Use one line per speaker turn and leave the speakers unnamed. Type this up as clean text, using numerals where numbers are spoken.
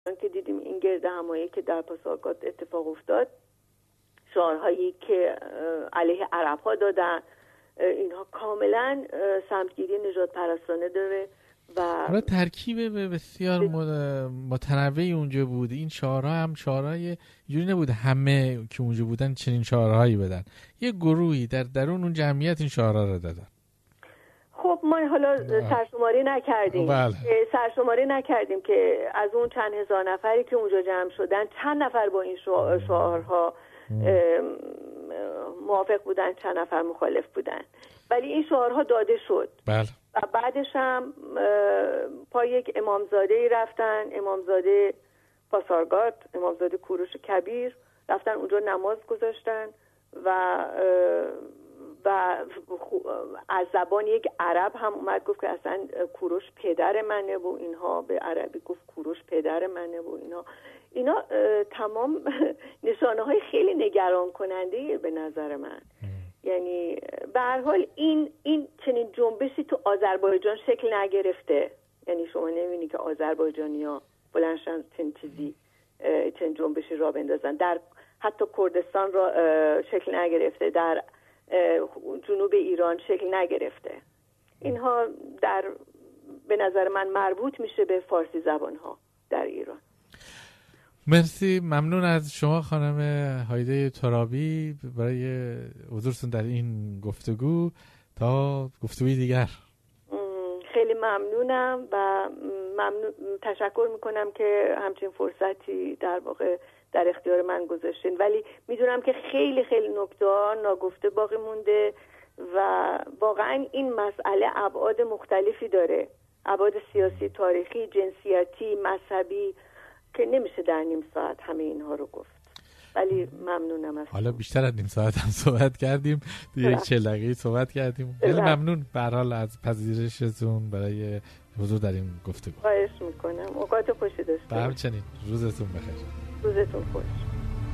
که دیدیم این گرد همایی که در پاسارگاد اتفاق افتاد، شعارهایی که علیه عرب ها دادن، اینها کاملا سمتگیری نژاد پرستانه داره و
حالا ترکیب بسیار متنوعی اونجا بود. این شعارها هم شعارهای جوری نبود همه که اونجا بودن چنین شعارهایی بدن، یه گروهی در درون اون جمعیت این شعارها رو دادن.
خب ما حالا سرشماری نکردیم که از اون چند هزار نفری که اونجا جمع شدن چند نفر با این شعارها موافق بودن، چند نفر مخالف بودن، ولی این شعارها داده شد.
بله.
و بعدش هم پای یک امامزاده‌ای رفتن، امامزاده پاسارگاد، امامزاده کوروش کبیر، رفتن اونجا نماز گذاشتن و از زبان یک عرب هم اومد گفت که اصلا کوروش پدر منه و اینها، به عربی گفت کوروش پدر منه و اینا تمام نشانه های خیلی نگران کننده به نظر من. یعنی به هر حال این چنین جنبشی تو آذربایجان شکل نگرفته. یعنی شما نمی‌بینی که آذربایجانی‌ها بلندشن چنین جنبشی را بندازن. در حتی کردستان را شکل نگرفته، در جنوب ایران شکل نگرفته. اینها به نظر من مربوط میشه به فارسی زبان‌ها در ایران.
مرسی، ممنون از شما خانم هایده ترابی برای حضورتون در این گفتگو. تا گفتگوی دیگر.
خیلی ممنونم و تشکر میکنم که همچین فرصتی در واقع در اختیار من گذاشتین، ولی میدونم که خیلی خیلی نکته ها ناگفته باقی مونده و واقعا این مسئله ابعاد مختلفی داره، ابعاد سیاسی، تاریخی، جنسیتی، مذهبی که نمیشه در نیم ساعت همه اینها رو گفت. ولی ممنونم از
حالا بیشتر از نیم ساعت هم صحبت کردیم، دیگه 40 دقیقه صحبت کردیم. خیلی ممنون به هر حال از پذیرشتون برای حضور در این گفتگو.
خواهش میکنم. اوقات خوشی داشته باشید.
همچنین، روزتون بخیر.
روزتون خوش.